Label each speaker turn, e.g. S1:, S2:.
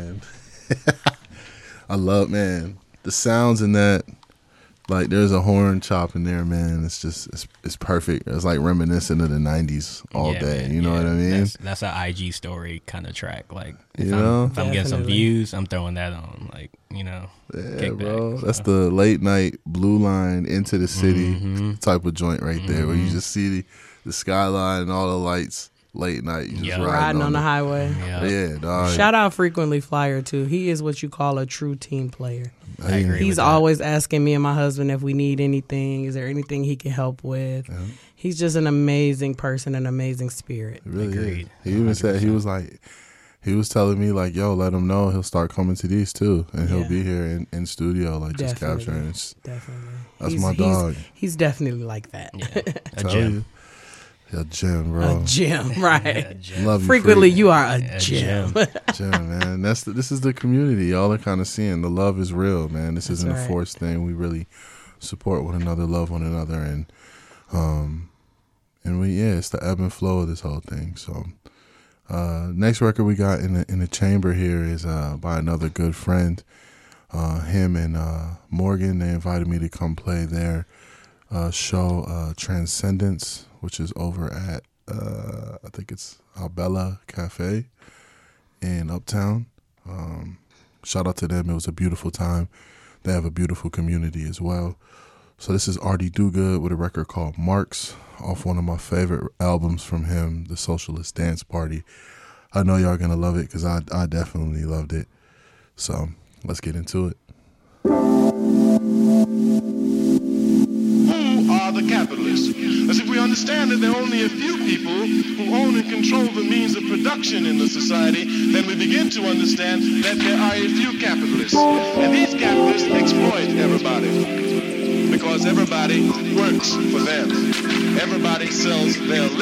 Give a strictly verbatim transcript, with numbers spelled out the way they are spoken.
S1: man. I love, man, the sounds in that. Like, there's a horn chop in there, man. It's just, it's it's perfect. It's like reminiscent of the nineties all
S2: yeah,
S1: day.
S2: Man,
S1: you know
S2: yeah.
S1: what I mean?
S2: That's, that's an I G story kind of track. Like, if,
S1: you
S2: I'm,
S1: know?
S2: if I'm getting some
S3: Definitely.
S2: views, I'm throwing that on. Like, you know,
S1: Yeah,
S2: kickback,
S1: bro.
S2: so.
S1: That's the late night Blue Line into the city
S2: Mhm.
S1: type of joint right there, where you
S2: Mhm.
S1: just see the, the skyline and all the lights late night. You just
S2: Yeah.
S1: riding,
S3: Riding on the
S1: it.
S3: highway.
S2: Yeah,
S1: Yeah, dog.
S3: Shout out Frequently Flyer, too. He is what you call a true team player.
S2: I agree.
S3: He's
S2: with that.
S3: always asking me and my husband if we need anything. Is there anything he can help with?
S1: Yeah.
S3: He's just an amazing person, an amazing spirit.
S1: It really
S2: Agreed.
S1: is. He even said, he was like, he was telling me, like, yo, let him know he'll start coming to these too. And he'll
S3: Yeah.
S1: be here in, in studio, like, just
S3: Definitely.
S1: capturing. It's,
S3: Definitely.
S1: that's
S3: he's,
S1: my
S3: he's,
S1: dog.
S3: He's definitely like that.
S2: Yeah, a
S1: Tell
S2: gem.
S1: you. Yeah, Jim, bro.
S3: A gem, right.
S2: Yeah, a gem.
S1: Love you,
S3: Frequently,
S1: Freak.
S3: you are a
S2: A
S3: gem.
S2: gem.
S1: Jim, man. That's the, this is the community. Y'all are kind of seeing the love is real, man. This
S3: That's
S1: isn't a
S3: right.
S1: forced thing. We really support one another, love one another, and um, and we yeah, it's the ebb and flow of this whole thing. So, uh, next record we got in the in the chamber here is uh by another good friend. Uh, him and uh Morgan, they invited me to come play their uh show, uh Transcendence, which is over at uh I think it's Albella Cafe in Uptown. Um, shout out to them. It was a beautiful time. They have a beautiful community as well. So this is Artie Dugood with a record called Marks off one of my favorite albums from him, The Socialist Dance Party. I know y'all gonna love it because I, I definitely loved it. So let's get into it.
S4: Who are the capitalists? As if we understand that there are only a few people who own and control the means of production in the society, then we begin to understand that there are a few capitalists. And these capitalists exploit everybody. Because everybody works for them. Everybody sells their